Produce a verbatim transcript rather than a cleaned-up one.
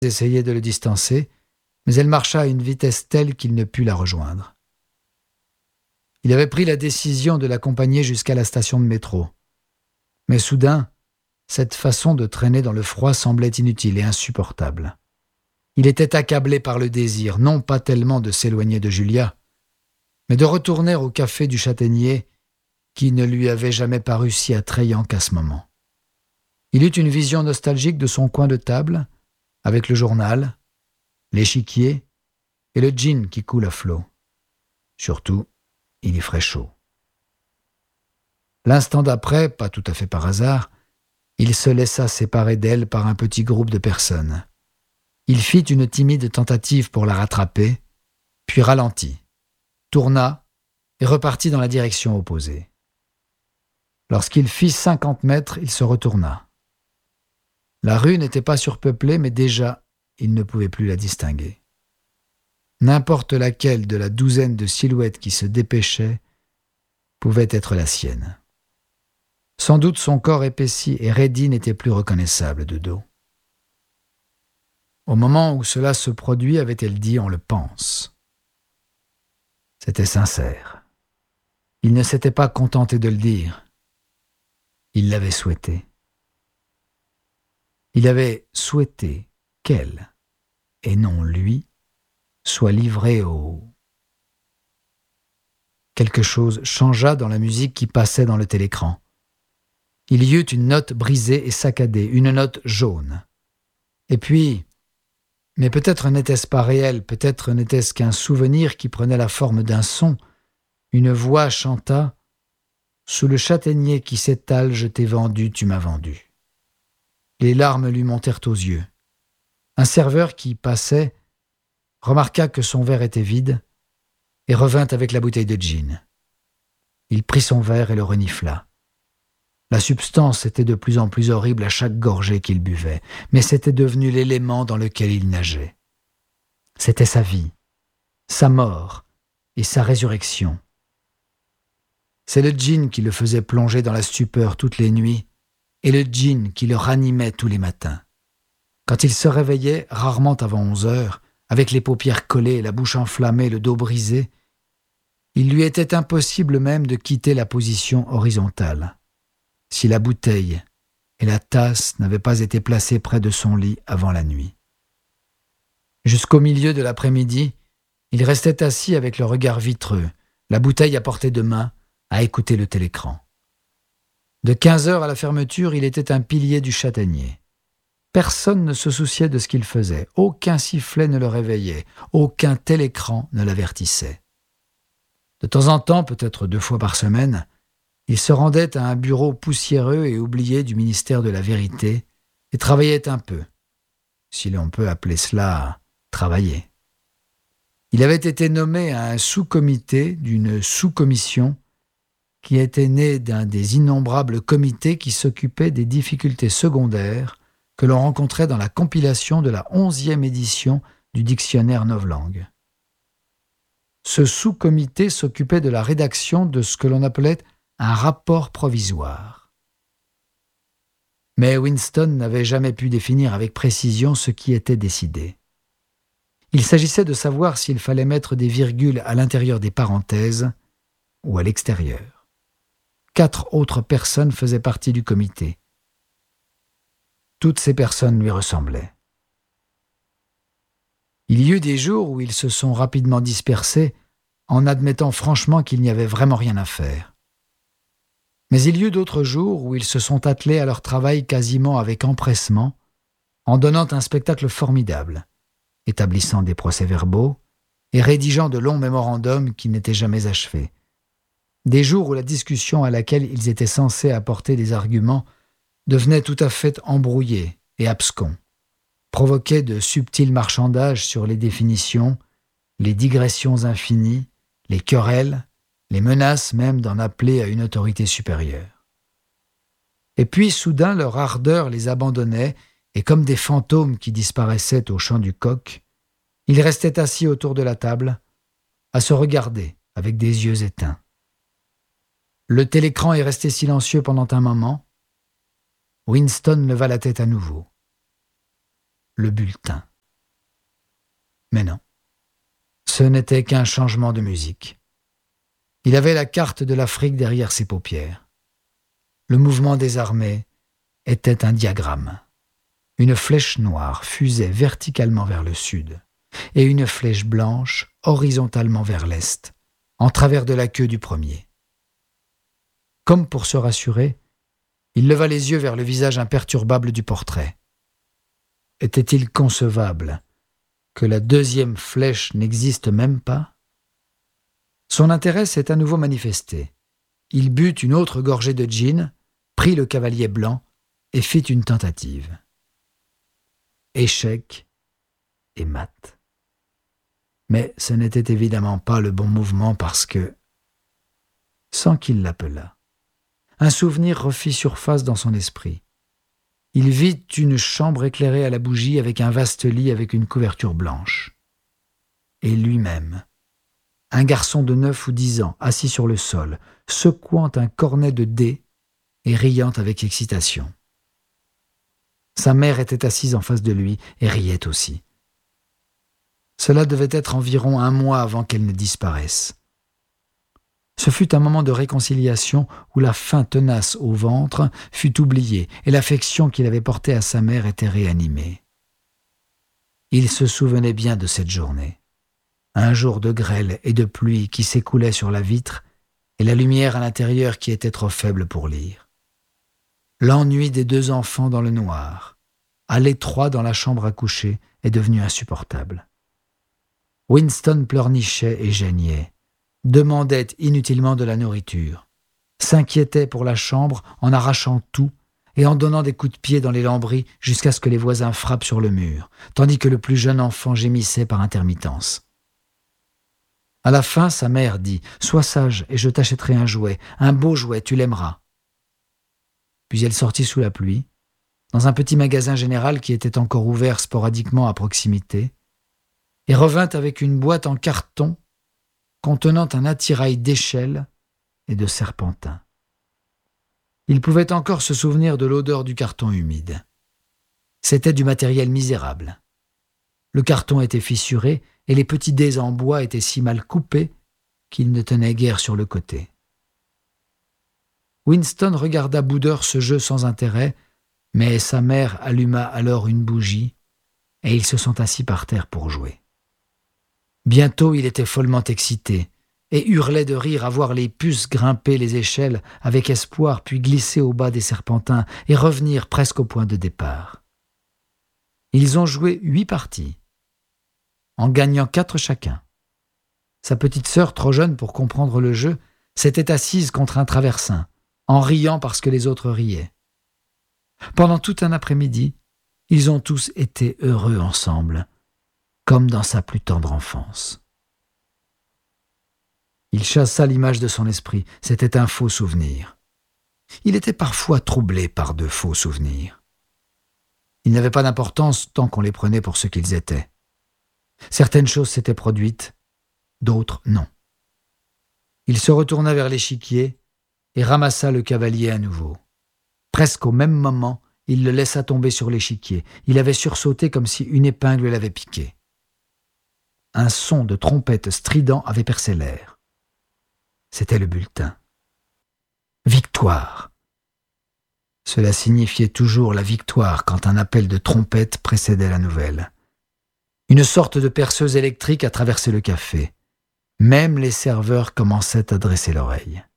essayait de le distancer, mais elle marcha à une vitesse telle qu'il ne put la rejoindre. Il avait pris la décision de l'accompagner jusqu'à la station de métro. Mais soudain, cette façon de traîner dans le froid semblait inutile et insupportable. Il était accablé par le désir, non pas tellement de s'éloigner de Julia, mais de retourner au café du Châtaignier qui ne lui avait jamais paru si attrayant qu'à ce moment. Il eut une vision nostalgique de son coin de table, avec le journal, l'échiquier et le gin qui coule à flot. Surtout, il y ferait chaud. L'instant d'après, pas tout à fait par hasard, il se laissa séparer d'elle par un petit groupe de personnes. Il fit une timide tentative pour la rattraper, puis ralentit, tourna et repartit dans la direction opposée. Lorsqu'il fit cinquante mètres, il se retourna. La rue n'était pas surpeuplée, mais déjà, il ne pouvait plus la distinguer. N'importe laquelle de la douzaine de silhouettes qui se dépêchaient pouvait être la sienne. Sans doute son corps épaissi et raidi n'était plus reconnaissable de dos. Au moment où cela se produit, avait-elle dit « on le pense ». C'était sincère. Il ne s'était pas contenté de le dire. Il l'avait souhaité. Il avait souhaité qu'elle, et non lui, soit livrée au... Quelque chose changea dans la musique qui passait dans le télécran. Il y eut une note brisée et saccadée, une note jaune. Et puis, mais peut-être n'était-ce pas réel, peut-être n'était-ce qu'un souvenir qui prenait la forme d'un son. Une voix chanta « Sous le châtaignier qui s'étale, je t'ai vendu, tu m'as vendu ». Les larmes lui montèrent aux yeux. Un serveur qui passait remarqua que son verre était vide et revint avec la bouteille de gin. Il prit son verre et le renifla. La substance était de plus en plus horrible à chaque gorgée qu'il buvait, mais c'était devenu l'élément dans lequel il nageait. C'était sa vie, sa mort et sa résurrection. C'est le gin qui le faisait plonger dans la stupeur toutes les nuits et le gin qui le ranimait tous les matins. Quand il se réveillait, rarement avant onze heures, avec les paupières collées, la bouche enflammée, le dos brisé, il lui était impossible même de quitter la position horizontale. Si la bouteille et la tasse n'avaient pas été placées près de son lit avant la nuit. Jusqu'au milieu de l'après-midi, il restait assis avec le regard vitreux, la bouteille à portée de main, à écouter le télécran. De quinze heures à la fermeture, il était un pilier du Châtaignier. Personne ne se souciait de ce qu'il faisait, aucun sifflet ne le réveillait, aucun télécran ne l'avertissait. De temps en temps, peut-être deux fois par semaine, il se rendait à un bureau poussiéreux et oublié du ministère de la Vérité et travaillait un peu, si l'on peut appeler cela travailler. Il avait été nommé à un sous-comité d'une sous-commission qui était née d'un des innombrables comités qui s'occupaient des difficultés secondaires que l'on rencontrait dans la compilation de la onzième édition du dictionnaire novlangue. Ce sous-comité s'occupait de la rédaction de ce que l'on appelait un rapport provisoire. Mais Winston n'avait jamais pu définir avec précision ce qui était décidé. Il s'agissait de savoir s'il fallait mettre des virgules à l'intérieur des parenthèses ou à l'extérieur. Quatre autres personnes faisaient partie du comité. Toutes ces personnes lui ressemblaient. Il y eut des jours où ils se sont rapidement dispersés en admettant franchement qu'il n'y avait vraiment rien à faire. Mais il y eut d'autres jours où ils se sont attelés à leur travail quasiment avec empressement, en donnant un spectacle formidable, établissant des procès-verbaux et rédigeant de longs mémorandums qui n'étaient jamais achevés. Des jours où la discussion à laquelle ils étaient censés apporter des arguments devenait tout à fait embrouillée et abscon, provoquait de subtils marchandages sur les définitions, les digressions infinies, les querelles, les menaces même d'en appeler à une autorité supérieure. Et puis, soudain, leur ardeur les abandonnait, et comme des fantômes qui disparaissaient au chant du coq, ils restaient assis autour de la table, à se regarder avec des yeux éteints. Le télécran est resté silencieux pendant un moment. Winston leva la tête à nouveau. Le bulletin. Mais non, ce n'était qu'un changement de musique. Il avait la carte de l'Afrique derrière ses paupières. Le mouvement des armées était un diagramme. Une flèche noire fusait verticalement vers le sud et une flèche blanche horizontalement vers l'est, en travers de la queue du premier. Comme pour se rassurer, il leva les yeux vers le visage imperturbable du portrait. Était-il concevable que la deuxième flèche n'existe même pas? Son intérêt s'est à nouveau manifesté. Il but une autre gorgée de gin, prit le cavalier blanc et fit une tentative. Échec et mat. Mais ce n'était évidemment pas le bon mouvement parce que, sans qu'il l'appelât, un souvenir refit surface dans son esprit. Il vit une chambre éclairée à la bougie avec un vaste lit avec une couverture blanche. Et lui-même, un garçon de neuf ou dix ans, assis sur le sol, secouant un cornet de dés et riant avec excitation. Sa mère était assise en face de lui et riait aussi. Cela devait être environ un mois avant qu'elle ne disparaisse. Ce fut un moment de réconciliation où la faim tenace au ventre fut oubliée et l'affection qu'il avait portée à sa mère était réanimée. Il se souvenait bien de cette journée. Un jour de grêle et de pluie qui s'écoulait sur la vitre et la lumière à l'intérieur qui était trop faible pour lire. L'ennui des deux enfants dans le noir, à l'étroit dans la chambre à coucher, est devenu insupportable. Winston pleurnichait et geignait, demandait inutilement de la nourriture, s'inquiétait pour la chambre en arrachant tout et en donnant des coups de pied dans les lambris jusqu'à ce que les voisins frappent sur le mur, tandis que le plus jeune enfant gémissait par intermittence. À la fin, sa mère dit « Sois sage et je t'achèterai un jouet, un beau jouet, tu l'aimeras. » Puis elle sortit sous la pluie, dans un petit magasin général qui était encore ouvert sporadiquement à proximité, et revint avec une boîte en carton contenant un attirail d'échelles et de serpentins. Il pouvait encore se souvenir de l'odeur du carton humide. C'était du matériel misérable. Le carton était fissuré et les petits dés en bois étaient si mal coupés qu'ils ne tenaient guère sur le côté. Winston regarda boudeur ce jeu sans intérêt, mais sa mère alluma alors une bougie et ils se sont assis par terre pour jouer. Bientôt il était follement excité et hurlait de rire à voir les puces grimper les échelles avec espoir puis glisser au bas des serpentins et revenir presque au point de départ. Ils ont joué huit parties, en gagnant quatre chacun. Sa petite sœur, trop jeune pour comprendre le jeu, s'était assise contre un traversin, en riant parce que les autres riaient. Pendant tout un après-midi, ils ont tous été heureux ensemble, comme dans sa plus tendre enfance. Il chassa l'image de son esprit, c'était un faux souvenir. Il était parfois troublé par de faux souvenirs. Ils n'avaient pas d'importance tant qu'on les prenait pour ce qu'ils étaient. Certaines choses s'étaient produites, d'autres non. Il se retourna vers l'échiquier et ramassa le cavalier à nouveau. Presque au même moment, il le laissa tomber sur l'échiquier. Il avait sursauté comme si une épingle l'avait piqué. Un son de trompette strident avait percé l'air. C'était le bulletin. Victoire. Cela signifiait toujours la victoire quand un appel de trompette précédait la nouvelle. Une sorte de perceuse électrique a traversé le café. Même les serveurs commençaient à dresser l'oreille.